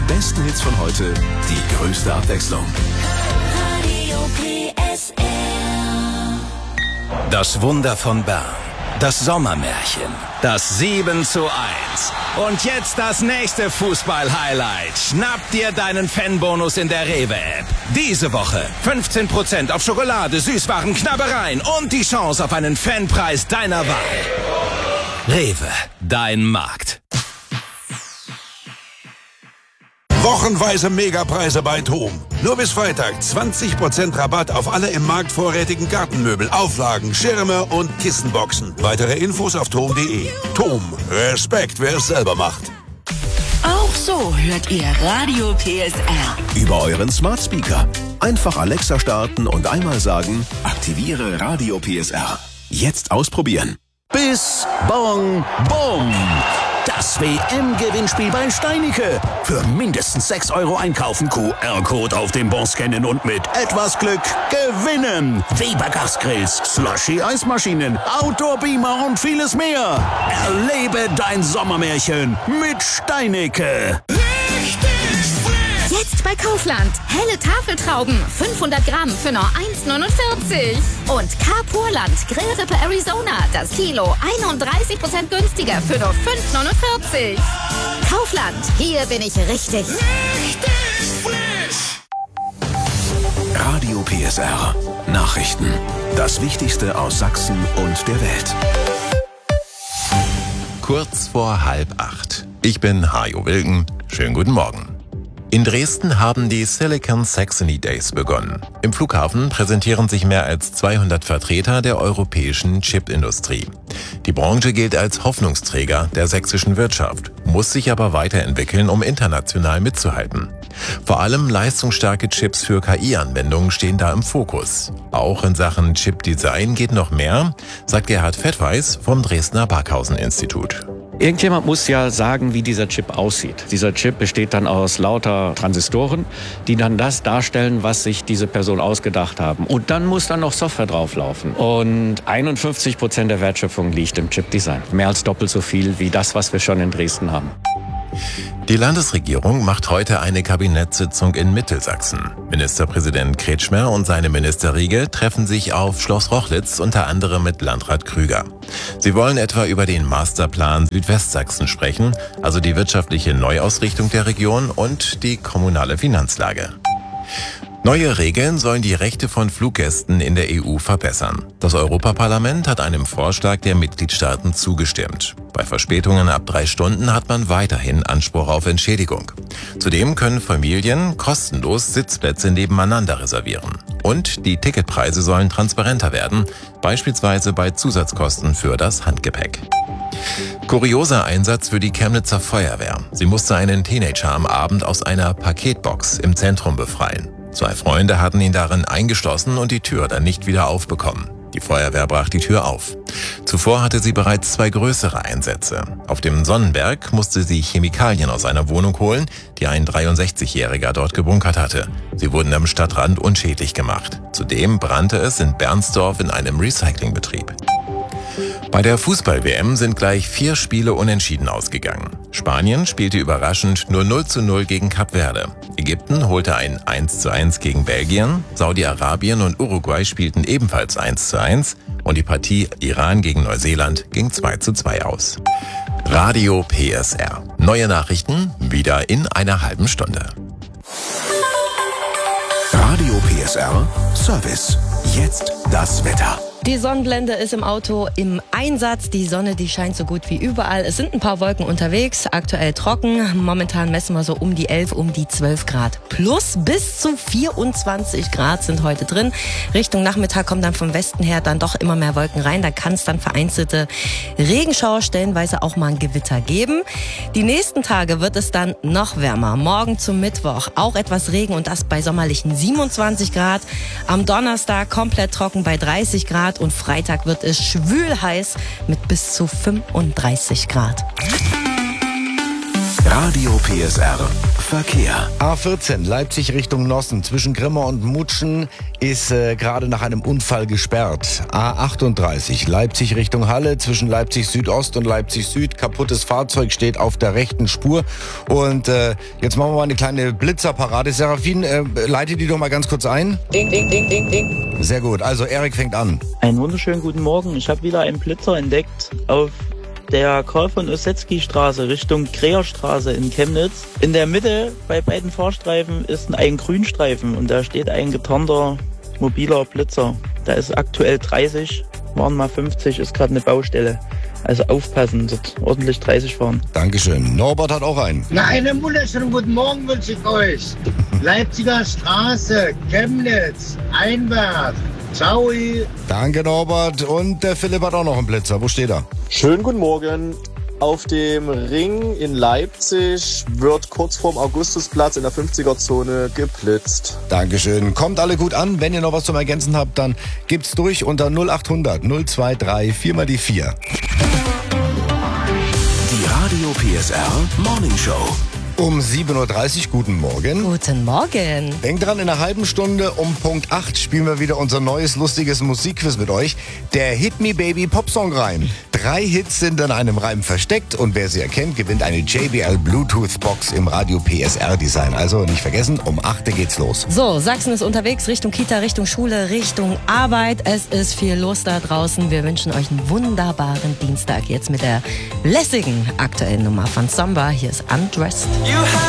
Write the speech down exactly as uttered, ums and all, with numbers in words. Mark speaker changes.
Speaker 1: besten Hits von heute, die größte Abwechslung.
Speaker 2: Radio P S R.
Speaker 3: Das Wunder von Bern. Das Sommermärchen. Das sieben zu eins. Und jetzt das nächste Fußball-Highlight. Schnapp dir deinen Fanbonus in der Rewe-App. Diese Woche fünfzehn Prozent auf Schokolade, Süßwaren, Knabbereien und die Chance auf einen Fanpreis deiner Wahl. Rewe, dein Markt.
Speaker 4: Wochenweise Megapreise bei TOM. Nur bis Freitag zwanzig Prozent Rabatt auf alle im Markt vorrätigen Gartenmöbel, Auflagen, Schirme und Kissenboxen. Weitere Infos auf tom punkt de. TOM. Respekt, wer es selber macht.
Speaker 2: Auch so hört ihr Radio P S R.
Speaker 1: Über euren Smart Speaker. Einfach Alexa starten und einmal sagen, aktiviere Radio P S R. Jetzt ausprobieren. Bis Bong Bom. Das W M-Gewinnspiel bei Steinicke. Für mindestens sechs Euro einkaufen, Q R-Code auf dem Bon scannen und mit etwas Glück gewinnen. Weber Gasgrills, Slushy-Eismaschinen, Outdoor-Beamer und vieles mehr. Erlebe dein Sommermärchen mit Steinicke.
Speaker 5: Jetzt bei Kaufland. Helle Tafeltrauben. fünfhundert Gramm für nur eins neunundvierzig. Und Carpurland Grillrippe Arizona. Das Kilo einunddreißig Prozent günstiger für nur fünf neunundvierzig. Kaufland. Hier bin ich richtig. Richtig
Speaker 1: frisch. Radio P S R. Nachrichten. Das Wichtigste aus Sachsen und der Welt.
Speaker 6: Kurz vor halb acht. Ich bin Hajo Wilken. Schönen guten Morgen. In Dresden haben die Silicon Saxony Days begonnen. Im Flughafen präsentieren sich mehr als zweihundert Vertreter der europäischen Chipindustrie. Die Branche gilt als Hoffnungsträger der sächsischen Wirtschaft, muss sich aber weiterentwickeln, um international mitzuhalten. Vor allem leistungsstarke Chips für K I-Anwendungen stehen da im Fokus. Auch in Sachen Chip-Design geht noch mehr, sagt Gerhard Fettweis vom Dresdner Barkhausen-Institut.
Speaker 7: Irgendjemand muss ja sagen, wie dieser Chip aussieht. Dieser Chip besteht dann aus lauter Transistoren, die dann das darstellen, was sich diese Person ausgedacht haben. Und dann muss dann noch Software drauflaufen. Und einundfünfzig Prozent der Wertschöpfung liegt im Chip-Design. Mehr als doppelt so viel wie das, was wir schon in Dresden haben.
Speaker 6: Die Landesregierung macht heute eine Kabinettssitzung in Mittelsachsen. Ministerpräsident Kretschmer und seine Ministerriege treffen sich auf Schloss Rochlitz, unter anderem mit Landrat Krüger. Sie wollen etwa über den Masterplan Südwestsachsen sprechen, also die wirtschaftliche Neuausrichtung der Region und die kommunale Finanzlage. Neue Regeln sollen die Rechte von Fluggästen in der E U verbessern. Das Europaparlament hat einem Vorschlag der Mitgliedstaaten zugestimmt. Bei Verspätungen ab drei Stunden hat man weiterhin Anspruch auf Entschädigung. Zudem können Familien kostenlos Sitzplätze nebeneinander reservieren. Und die Ticketpreise sollen transparenter werden, beispielsweise bei Zusatzkosten für das Handgepäck. Kurioser Einsatz für die Chemnitzer Feuerwehr. Sie musste einen Teenager am Abend aus einer Paketbox im Zentrum befreien. Zwei Freunde hatten ihn darin eingeschlossen und die Tür dann nicht wieder aufbekommen. Die Feuerwehr brach die Tür auf. Zuvor hatte sie bereits zwei größere Einsätze. Auf dem Sonnenberg musste sie Chemikalien aus einer Wohnung holen, die ein dreiundsechzigjähriger dort gebunkert hatte. Sie wurden am Stadtrand unschädlich gemacht. Zudem brannte es in Bernsdorf in einem Recyclingbetrieb. Bei der Fußball-W M sind gleich vier Spiele unentschieden ausgegangen. Spanien spielte überraschend nur null zu null gegen Kap Verde. Ägypten holte ein eins zu eins gegen Belgien. Saudi-Arabien und Uruguay spielten ebenfalls eins zu eins. Und die Partie Iran gegen Neuseeland ging zwei zu zwei aus. Radio P S R. Neue Nachrichten wieder in einer halben Stunde.
Speaker 1: Radio P S R Service. Jetzt das Wetter.
Speaker 8: Die Sonnenblende ist im Auto im Einsatz. Die Sonne, die scheint so gut wie überall. Es sind ein paar Wolken unterwegs, aktuell trocken. Momentan messen wir so um die elf, um die zwölf Grad. Plus bis zu vierundzwanzig Grad sind heute drin. Richtung Nachmittag kommen dann vom Westen her dann doch immer mehr Wolken rein. Da kann es dann vereinzelte Regenschauer, stellenweise auch mal ein Gewitter geben. Die nächsten Tage wird es dann noch wärmer. Morgen zum Mittwoch auch etwas Regen und das bei sommerlichen siebenundzwanzig Grad. Am Donnerstag komplett trocken bei dreißig Grad. Und Freitag wird es schwül heiß mit bis zu fünfunddreißig Grad.
Speaker 1: Radio P S R Verkehr.
Speaker 9: A vierzehn, Leipzig Richtung Nossen. Zwischen Grimma und Mutschen ist äh, gerade nach einem Unfall gesperrt. A achtunddreißig, Leipzig Richtung Halle. Zwischen Leipzig Südost und Leipzig Süd. Kaputtes Fahrzeug steht auf der rechten Spur. Und äh, jetzt machen wir mal eine kleine Blitzerparade. Serafin, äh, leite die doch mal ganz kurz ein.
Speaker 10: Ding, ding, ding, ding, ding.
Speaker 9: Sehr gut. Also Erik fängt an.
Speaker 10: Einen wunderschönen guten Morgen. Ich habe wieder einen Blitzer entdeckt auf der Karl von Ossetsky Straße Richtung Kreherstraße in Chemnitz. In der Mitte bei beiden Fahrstreifen ist ein Grünstreifen und da steht ein getarnter mobiler Blitzer. Da ist aktuell dreißig, waren mal fünfzig, ist gerade eine Baustelle. Also aufpassen, dort ordentlich dreißig fahren.
Speaker 9: Dankeschön. Norbert hat auch einen.
Speaker 11: Na, einen wunderschönen guten Morgen wünsche ich euch. Leipziger Straße, Chemnitz, Einwärts. Ciao.
Speaker 9: Danke, Norbert. Und der Philipp hat auch noch einen Blitzer. Wo steht er?
Speaker 12: Schönen guten Morgen. Auf dem Ring in Leipzig wird kurz vorm Augustusplatz in der fünfziger-Zone geblitzt.
Speaker 9: Dankeschön. Kommt alle gut an. Wenn ihr noch was zum Ergänzen habt, dann gibt's durch unter null achthundert null drei vier mal die vier.
Speaker 1: Die Radio P S R Morning Show.
Speaker 9: Um sieben Uhr dreißig, guten Morgen.
Speaker 8: Guten Morgen.
Speaker 9: Denkt dran, in einer halben Stunde um Punkt acht spielen wir wieder unser neues, lustiges Musikquiz mit euch. Der Hit Me Baby Popsong Reim. Drei Hits sind in einem Reim versteckt und wer sie erkennt, gewinnt eine J B L Bluetooth Box im Radio P S R Design. Also nicht vergessen, um acht Uhr geht's los.
Speaker 8: So, Sachsen ist unterwegs, Richtung Kita, Richtung Schule, Richtung Arbeit. Es ist viel los da draußen. Wir wünschen euch einen wunderbaren Dienstag. Jetzt mit der lässigen aktuellen Nummer von Samba. Hier ist Undressed.